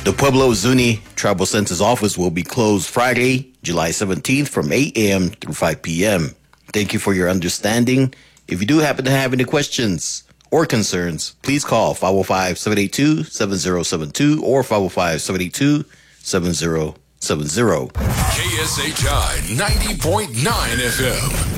The Pueblo Zuni Tribal Census Office will be closed Friday, July 17th from 8 a.m. through 5 p.m. Thank you for your understanding. If you do happen to have any questions or concerns, please call 505-782-7072 or 505-782-7070. KSHI 90.9 FM.